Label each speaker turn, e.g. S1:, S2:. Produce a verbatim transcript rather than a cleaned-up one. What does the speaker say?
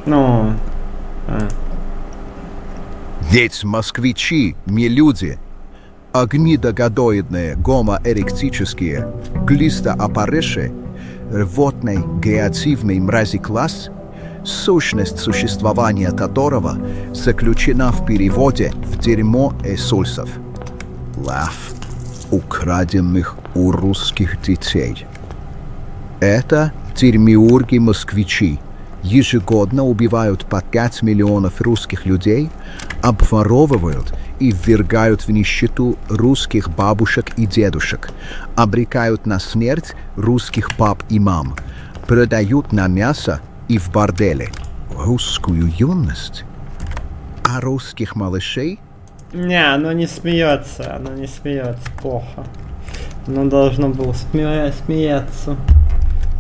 S1: Ну... А.
S2: Ведь москвичи не люди. Огнидогодоидные, гомоэректические, глистоапареши, рвотный, геативный мразикласс, сущность существования которого заключена в переводе в дерьмо эсульсов. Лав, украденных у русских детей. Это дерьмиурги-москвичи ежегодно убивают по пять миллионов русских людей, обворовывают и ввергают в нищету русских бабушек и дедушек, обрекают на смерть русских пап и мам, продают на мясо и в борделе русскую юность. А русских малышей?
S1: Не, оно не смеется, оно не смеется, плохо. Оно должно было сме- смеяться.